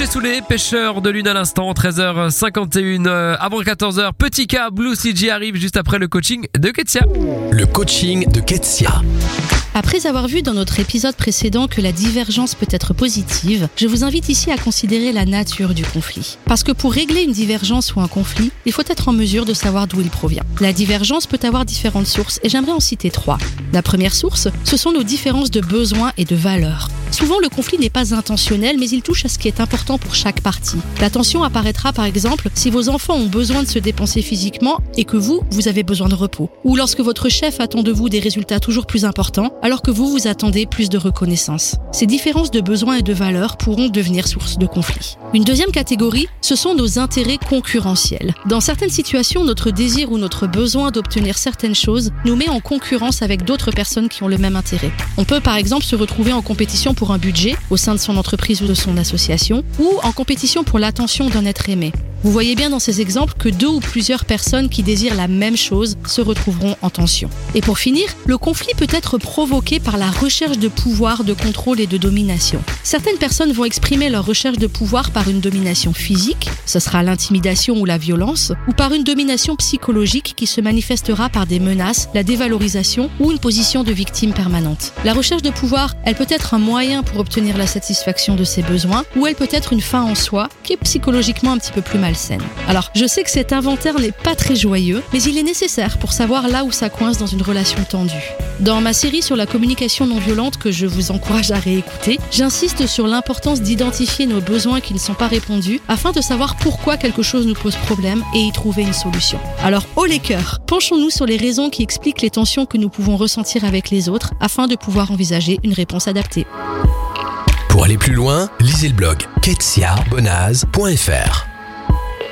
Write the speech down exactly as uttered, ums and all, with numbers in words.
Soulé, pêcheur de lune à l'instant, treize heures cinquante et une, euh, avant quatorze heures, petit cas, Blue C G arrive juste après le coaching de Ketsia. Le coaching de Ketsia. Après avoir vu dans notre épisode précédent que la divergence peut être positive, je vous invite ici à considérer la nature du conflit. Parce que pour régler une divergence ou un conflit, il faut être en mesure de savoir d'où il provient. La divergence peut avoir différentes sources et j'aimerais en citer trois. La première source, ce sont nos différences de besoins et de valeurs. Souvent, le conflit n'est pas intentionnel, mais il touche à ce qui est important pour chaque partie. La tension apparaîtra par exemple si vos enfants ont besoin de se dépenser physiquement et que vous, vous avez besoin de repos. Ou lorsque votre chef attend de vous des résultats toujours plus importants, alors que vous, vous attendez plus de reconnaissance. Ces différences de besoins et de valeurs pourront devenir source de conflit. Une deuxième catégorie, ce sont nos intérêts concurrentiels. Dans certaines situations, notre désir ou notre besoin d'obtenir certaines choses nous met en concurrence avec d'autres personnes qui ont le même intérêt. On peut par exemple se retrouver en compétition pour un budget au sein de son entreprise ou de son association, ou en compétition pour l'attention d'un être aimé. Vous voyez bien dans ces exemples que deux ou plusieurs personnes qui désirent la même chose se retrouveront en tension. Et pour finir, le conflit peut être provoqué par la recherche de pouvoir, de contrôle et de domination. Certaines personnes vont exprimer leur recherche de pouvoir par une domination physique, ce sera l'intimidation ou la violence, ou par une domination psychologique qui se manifestera par des menaces, la dévalorisation ou une position de victime permanente. La recherche de pouvoir, elle peut être un moyen pour obtenir la satisfaction de ses besoins, ou elle peut être une fin en soi qui est psychologiquement un petit peu plus malsaine. Alors, je sais que cet inventaire n'est pas très joyeux, mais il est nécessaire pour savoir là où ça coince dans une relation tendue. Dans ma série sur la communication non violente que je vous encourage à réécouter, j'insiste sur l'importance d'identifier nos besoins qui ne sont pas répondus afin de savoir pourquoi quelque chose nous pose problème et y trouver une solution. Alors, haut les cœurs, penchons-nous sur les raisons qui expliquent les tensions que nous pouvons ressentir avec les autres afin de pouvoir envisager une réponse adaptée. Pour aller plus loin, lisez le blog ketsia bonaz point f r.